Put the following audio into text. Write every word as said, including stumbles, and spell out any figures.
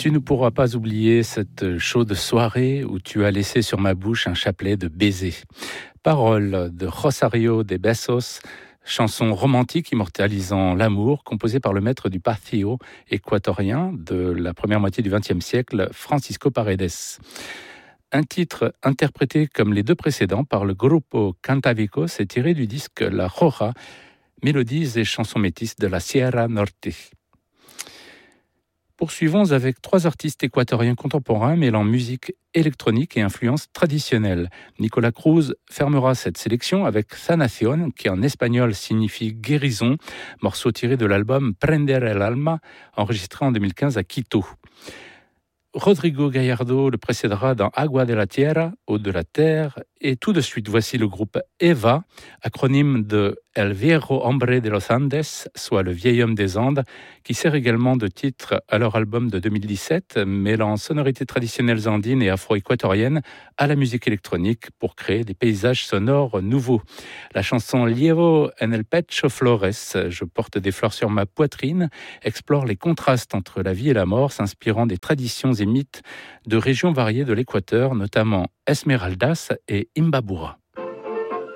Tu ne pourras pas oublier cette chaude soirée où tu as laissé sur ma bouche un chapelet de baisers. Paroles de Rosario de Bessos, chanson romantique immortalisant l'amour, composée par le maître du patio équatorien de la première moitié du vingtième siècle, Francisco Paredes. Un titre interprété comme les deux précédents par le Grupo Cantavicos est tiré du disque La Roja, mélodies et chansons métisses de la Sierra Norte. Poursuivons avec trois artistes équatoriens contemporains mêlant musique électronique et influence traditionnelle. Nicolas Cruz fermera cette sélection avec Sanación, qui en espagnol signifie guérison, morceau tiré de l'album Prender el Alma, enregistré en deux mille quinze à Quito. Rodrigo Gallardo le précédera dans Agua de la Tierra, Eau de la Terre, et tout de suite voici le groupe EVA, acronyme de El Viejo Hombre de los Andes, soit le vieil homme des Andes, qui sert également de titre à leur album de deux mille dix-sept, mêlant sonorités traditionnelles andines et afro-équatoriennes à la musique électronique pour créer des paysages sonores nouveaux. La chanson Llevo en el pecho flores, je porte des fleurs sur ma poitrine, explore les contrastes entre la vie et la mort, s'inspirant des traditions et mythes de régions variées de l'Équateur, notamment Esmeraldas et Imbabura.